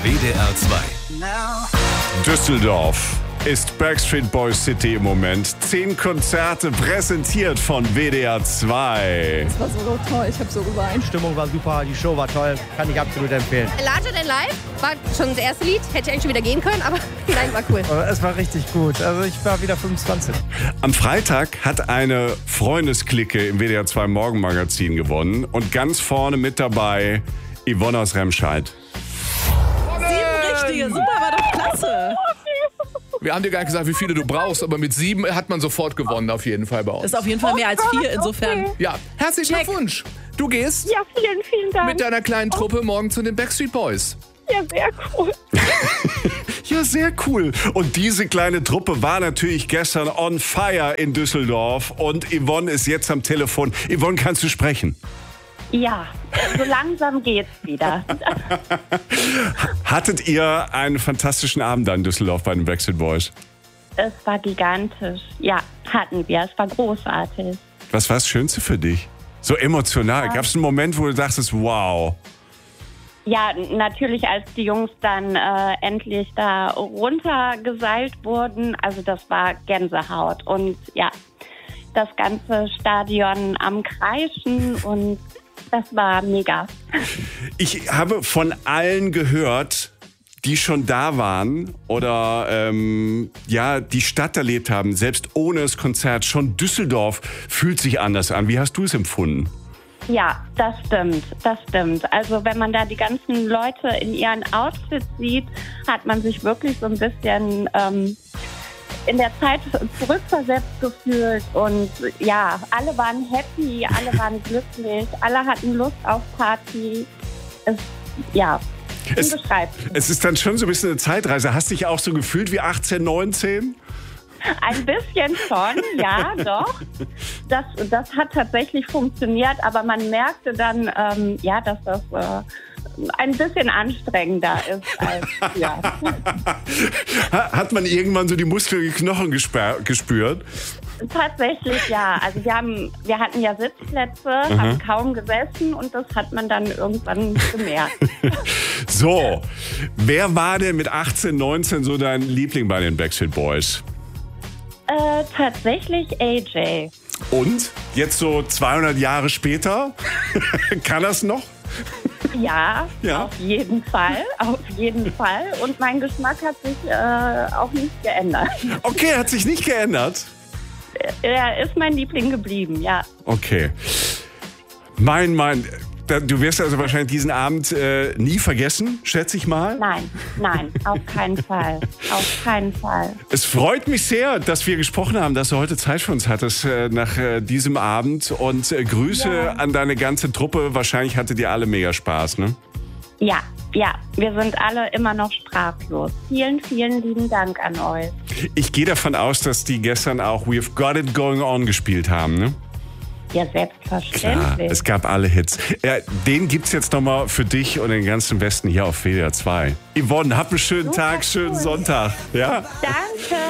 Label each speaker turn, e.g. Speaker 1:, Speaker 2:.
Speaker 1: WDR 2.
Speaker 2: Düsseldorf ist Backstreet Boys City im Moment. 10 Konzerte präsentiert von WDR 2.
Speaker 3: Das war so toll, ich habe so geweint.
Speaker 4: Die Stimmung war super, die Show war toll, kann ich absolut empfehlen.
Speaker 5: Larger Than Life war schon das erste Lied, hätte ich eigentlich schon wieder gehen können, aber nein, war cool.
Speaker 4: Es war richtig gut, also ich war wieder 25.
Speaker 2: Am Freitag hat eine Freundesklicke im WDR 2 Morgenmagazin gewonnen und ganz vorne mit dabei Yvonne aus Remscheid.
Speaker 3: 7 richtige, super, war doch klasse.
Speaker 6: Wir haben dir gar nicht gesagt, wie viele du brauchst, aber mit 7 hat man sofort gewonnen, auf jeden Fall bei uns.
Speaker 3: Das ist auf jeden Fall mehr als 4, insofern.
Speaker 6: Ja, herzlichen Glückwunsch. Du gehst
Speaker 7: Ja, vielen Dank.
Speaker 6: mit deiner kleinen Truppe morgen zu den Backstreet Boys.
Speaker 7: Ja, sehr cool.
Speaker 2: Ja, sehr cool. Und diese kleine Truppe war natürlich gestern on fire in Düsseldorf und Yvonne ist jetzt am Telefon. Yvonne, kannst du sprechen?
Speaker 7: Ja, so langsam geht's wieder.
Speaker 2: Hattet ihr einen fantastischen Abend da in Düsseldorf bei den Backstreet Boys?
Speaker 7: Es war gigantisch. Ja, hatten wir. Es war großartig.
Speaker 2: Was war das Schönste für dich? So emotional. Gab es einen Moment, wo du dachtest, wow.
Speaker 7: Ja, natürlich, als die Jungs dann endlich da runtergeseilt wurden. Also das war Gänsehaut. Und ja, das ganze Stadion am Kreischen und das war mega.
Speaker 2: Ich habe von allen gehört, die schon da waren oder die Stadt erlebt haben, selbst ohne das Konzert. Schon Düsseldorf fühlt sich anders an. Wie hast du es empfunden?
Speaker 7: Ja, das stimmt. Also wenn man da die ganzen Leute in ihren Outfits sieht, hat man sich wirklich so ein bisschen in der Zeit zurückversetzt gefühlt. Und ja, alle waren happy, alle waren glücklich, alle hatten Lust auf Party. Unbeschreiblich.
Speaker 2: Es ist dann schon so ein bisschen eine Zeitreise. Hast du dich auch so gefühlt wie 18, 19?
Speaker 7: Ein bisschen schon, ja, doch. Das hat tatsächlich funktioniert, aber man merkte dann, dass das ein bisschen anstrengender ist als früher.
Speaker 2: Hat man irgendwann so die Muskeln, die Knochen gespürt?
Speaker 7: Tatsächlich, ja. Also wir hatten ja Sitzplätze, haben kaum gesessen und das hat man dann irgendwann gemerkt.
Speaker 2: So, wer war denn mit 18, 19 so dein Liebling bei den Backstreet Boys?
Speaker 7: Tatsächlich AJ.
Speaker 2: Und? Jetzt so 200 Jahre später? Kann das noch?
Speaker 7: Ja,
Speaker 2: Ja.
Speaker 7: auf jeden Fall. Und mein Geschmack hat sich auch nicht geändert.
Speaker 2: Okay, hat sich nicht geändert?
Speaker 7: Er ist mein Liebling geblieben, ja.
Speaker 2: Okay. Du wirst also wahrscheinlich diesen Abend nie vergessen, schätze ich mal.
Speaker 7: Nein, auf keinen Fall. Auf keinen Fall.
Speaker 2: Es freut mich sehr, dass wir gesprochen haben, dass du heute Zeit für uns hattest nach diesem Abend. Und Grüße an deine ganze Truppe. Wahrscheinlich hattet ihr alle mega Spaß, ne?
Speaker 7: Ja, wir sind alle immer noch sprachlos. Vielen lieben Dank an euch.
Speaker 2: Ich gehe davon aus, dass die gestern auch We've Got It Going On gespielt haben, ne?
Speaker 7: Ja,
Speaker 2: Klar,
Speaker 7: selbstverständlich.
Speaker 2: es gab alle Hits. Ja, den gibt's jetzt nochmal für dich und den ganzen Westen hier auf WDR 2. Yvonne, hab einen schönen Tag, schönen Sonntag. Ja?
Speaker 7: Danke.